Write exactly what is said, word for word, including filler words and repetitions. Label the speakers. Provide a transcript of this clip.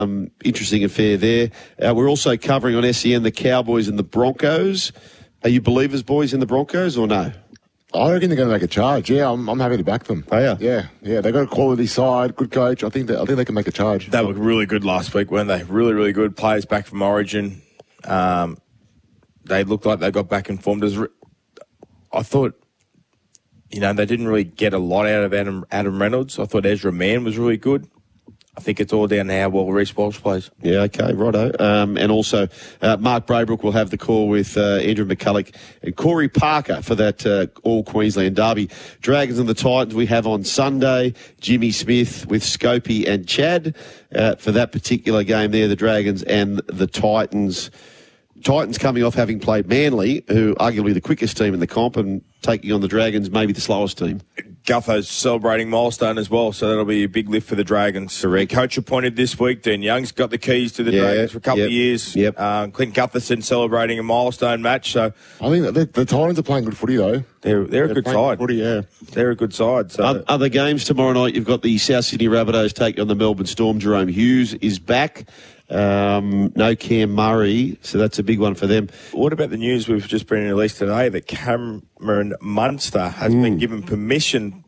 Speaker 1: Um, interesting affair there. Uh, we're also covering on S E N the Cowboys and the Broncos. Are you believers, boys, in the Broncos or no?
Speaker 2: I reckon they're going to make a charge. Yeah, I'm, I'm happy to back them.
Speaker 1: Oh, yeah?
Speaker 2: Yeah, yeah. They've got a quality side, good coach. I think that I think they can make a charge.
Speaker 3: They were really good last week, weren't they? Really, really good. Players back from Origin. Um, they looked like they got back in form. Re- I thought, you know, they didn't really get a lot out of Adam, Adam Reynolds. I thought Ezra Mann was really good. I think it's all down to how well Reece Walsh plays.
Speaker 1: Yeah, okay, righto. Um, and also, uh, Mark Braybrook will have the call with uh, Andrew McCulloch and Corey Parker for that uh, All-Queensland derby. Dragons and the Titans we have on Sunday. Jimmy Smith with Scopey and Chad uh, for that particular game there, the Dragons and the Titans. Titans coming off having played Manly, who arguably the quickest team in the comp, and taking on the Dragons, maybe the slowest team.
Speaker 3: Gutho's celebrating milestone as well, so that'll be a big lift for the Dragons.
Speaker 1: Correct.
Speaker 3: Coach appointed this week. Dean Young's got the keys to the
Speaker 1: Yeah,
Speaker 3: Dragons for a couple
Speaker 1: yep,
Speaker 3: of years.
Speaker 1: Yep.
Speaker 3: Um, Clint Gutherson celebrating a milestone match. So
Speaker 2: I think that the, the Titans are playing good footy though.
Speaker 3: they're they're, a good
Speaker 2: playing
Speaker 3: side.
Speaker 2: Good footy, yeah.
Speaker 3: They're a good side. So
Speaker 1: O- Other games tomorrow night, you've got the South Sydney Rabbitohs taking on the Melbourne Storm. Jerome Hughes is back. Um, no Cam Murray, so that's a big one for them.
Speaker 3: what about the news we've just been released today that Cameron Munster has
Speaker 1: Hmm.
Speaker 3: been given permission